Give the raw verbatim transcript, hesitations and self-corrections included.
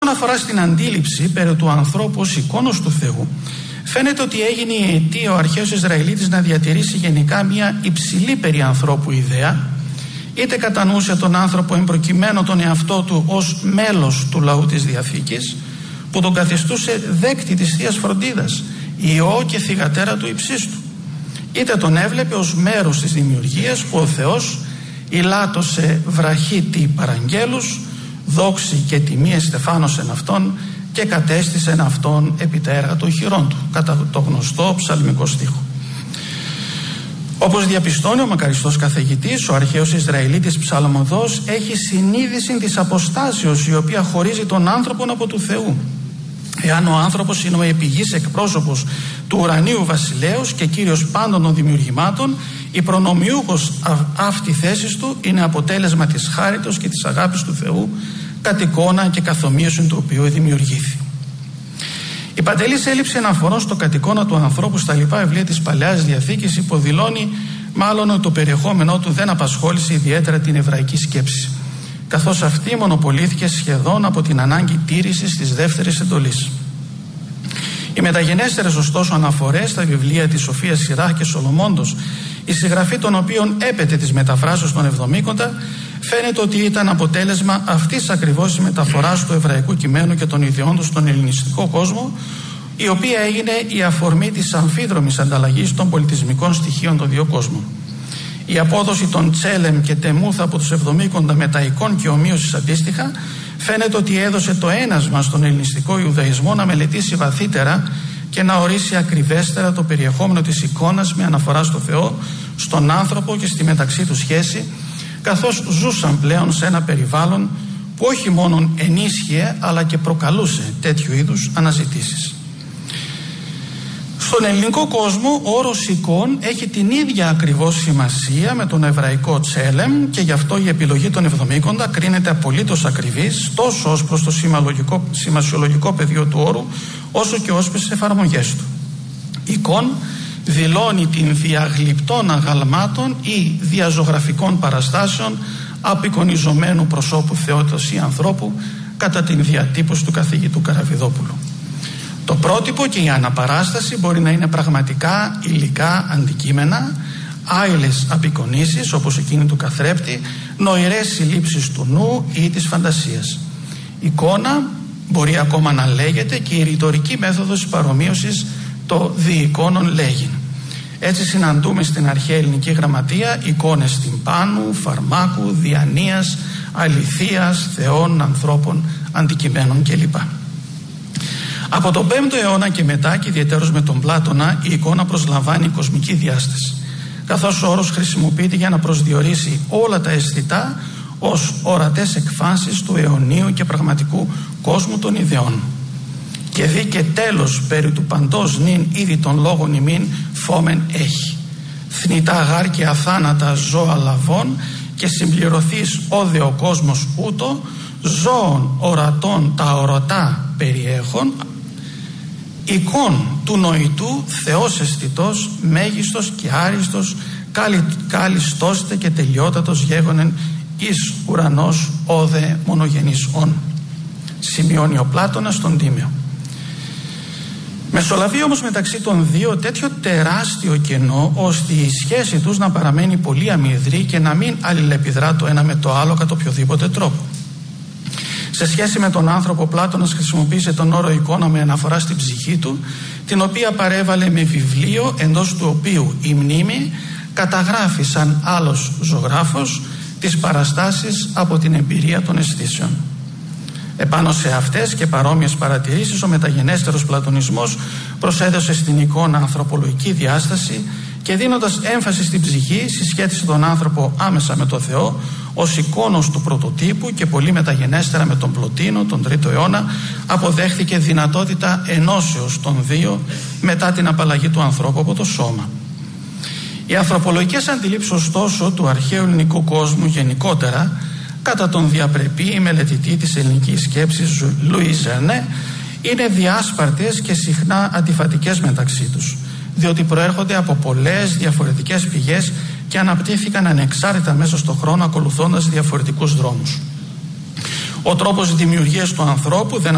αφορά στην αντίληψη περί του ανθρώπου ως εικόνος του Θεού, φαίνεται ότι έγινε η αιτία ο αρχαίος Ισραηλίτης να διατηρήσει γενικά μια υψηλή περί ανθρώπου ιδέα, είτε κατανοούσε τον άνθρωπο εμπροκειμένο τον εαυτό του ως μέλος του λαού της Διαθήκης, που τον καθιστούσε δέκτη της Θείας Φροντίδας, Υιό και θυγατέρα του υψίστου, είτε τον έβλεπε ως μέρος της δημιουργίας που ο Θεός ηλάτωσε βραχή τι παραγγέλους, δόξη και τιμή εστεφάνωσεν αυτόν και κατέστησεν αυτόν επί τα έργα των χειρών του, κατά το γνωστό ψαλμικό στίχο. Όπως διαπιστώνει ο μακαριστός καθηγητής, ο αρχαίος Ισραηλίτης ψαλμοδός έχει συνείδηση της αποστάσεως η οποία χωρίζει τον άνθρωπο από του Θεού. Εάν ο άνθρωπος είναι ο επιγής εκπρόσωπος του ουρανίου βασιλέως και κύριος πάντων των δημιουργημάτων, η προνομιούχος αυτή θέσης του είναι αποτέλεσμα της χάριτος και της αγάπης του Θεού, κατ' εικόνα και καθομοίωση του οποίου δημιουργήθη. Η παντελής έλλειψη αναφορών στο κατ' εικόνα του ανθρώπου στα λοιπά βιβλία της Παλαιάς Διαθήκης υποδηλώνει μάλλον ότι το περιεχόμενό του δεν απασχόλησε ιδιαίτερα την εβραϊκή σκέψη, καθώς αυτή μονοπολήθηκε σχεδόν από την ανάγκη τήρησης της δεύτερης εντολής. Οι μεταγενέστερες ωστόσο αναφορές στα βιβλία της Σοφίας Σιράχ και Σολομώντος, η συγγραφή των οποίων έπεται της μεταφράσεως των Εβδομήκοντα, φαίνεται ότι ήταν αποτέλεσμα αυτής ακριβώς της μεταφοράς του εβραϊκού κειμένου και των ιδεών του στον ελληνιστικό κόσμο, η οποία έγινε η αφορμή της αμφίδρομης ανταλλαγής των πολιτισμικών στοιχείων των δύο κόσμων. Η απόδοση των Τσέλεμ και Τεμούθ από τους Εβδομήκοντα με τα εικόν και ομοίωσης αντίστοιχα φαίνεται ότι έδωσε το ένασμα στον ελληνιστικό Ιουδαϊσμό να μελετήσει βαθύτερα και να ορίσει ακριβέστερα το περιεχόμενο της εικόνας με αναφορά στο Θεό, στον άνθρωπο και στη μεταξύ του σχέση, καθώς ζούσαν πλέον σε ένα περιβάλλον που όχι μόνον ενίσχυε αλλά και προκαλούσε τέτοιου είδους αναζητήσεις. Στον ελληνικό κόσμο ο όρος εικόν έχει την ίδια ακριβώς σημασία με τον εβραϊκό τσέλεμ και γι' αυτό η επιλογή των Εβδομήκοντα κρίνεται απολύτως ακριβής τόσο ως προς το σημασιολογικό πεδίο του όρου όσο και ως προς τις εφαρμογές του. Εικόν δηλώνει την διαγλυπτών αγαλμάτων ή διαζωγραφικών παραστάσεων απεικονιζομένου προσώπου θεότητος ή ανθρώπου κατά την διατύπωση του καθηγητού Καραβιδόπουλου. Το πρότυπο και η αναπαράσταση μπορεί να είναι πραγματικά υλικά αντικείμενα, άειλες απεικονίσεις όπως εκείνη του καθρέπτη, νοηρές συλλήψεις του νου ή της φαντασίας. Εικόνα μπορεί ακόμα να λέγεται και η ρητορική μέθοδος παρομοίωσης το διεικόνων λέγειν. Έτσι συναντούμε στην αρχαία ελληνική γραμματεία εικόνες τυμπάνου, φαρμάκου, διανοίας, αληθείας, θεών, ανθρώπων, αντικειμένων κλπ. Από τον πέμπτο αιώνα και μετά και ιδιαιτέρως με τον Πλάτωνα η εικόνα προσλαμβάνει κοσμική διάσταση, καθώς ο όρος χρησιμοποιείται για να προσδιορίσει όλα τα αισθητά ως ορατές εκφάνσεις του αιωνίου και πραγματικού κόσμου των ιδεών. Και δει και τέλος περί του παντός νυν ήδη των λόγων ημίν φόμεν έχει. Θνητά γάρ και αθάνατα ζώα λαβών και συμπληρωθείς όδε ο κόσμος ούτω, ζώων ορατών τα ορατά περιέχων, εικόν του νοητού Θεός αισθητός, μέγιστος και άριστος, κάλιστώστε και τελειότατος γέγονεν εις ουρανός όδε μονογενής όν. Σημειώνει ο Πλάτωνας στον Τίμιο. Μεσολαβεί όμως μεταξύ των δύο τέτοιο τεράστιο κενό ώστε η σχέση τους να παραμένει πολύ αμυδρή και να μην αλληλεπιδρά το ένα με το άλλο κατά οποιοδήποτε τρόπο. Σε σχέση με τον άνθρωπο, ο Πλάτωνας χρησιμοποίησε τον όρο εικόνα με αναφορά στην ψυχή του, την οποία παρέβαλε με βιβλίο εντός του οποίου η μνήμη καταγράφει σαν άλλος ζωγράφος τις παραστάσεις από την εμπειρία των αισθήσεων. Επάνω σε αυτές και παρόμοιες παρατηρήσεις ο μεταγενέστερος πλατωνισμός προσέδωσε στην εικόνα ανθρωπολογική διάσταση και δίνοντας έμφαση στην ψυχή συσχέτισε τον άνθρωπο άμεσα με τον Θεό ως εικόνος του πρωτοτύπου και πολύ μεταγενέστερα με τον Πλωτίνο τον τρίτο αιώνα αποδέχθηκε δυνατότητα ενώσεως των δύο μετά την απαλλαγή του ανθρώπου από το σώμα. Οι ανθρωπολογικές αντιλήψεις ωστόσο του αρχαίου ελληνικού κόσμου γενικότερα, κατά τον διαπρεπή μελετητή της ελληνικής σκέψης Λουί Ζερνέ, είναι διάσπαρτες και συχνά αντιφατικές μεταξύ τους, διότι προέρχονται από πολλές διαφορετικές πηγές και αναπτύχθηκαν ανεξάρτητα μέσα στον χρόνο ακολουθώντας διαφορετικούς δρόμους. Ο τρόπος δημιουργίας του ανθρώπου δεν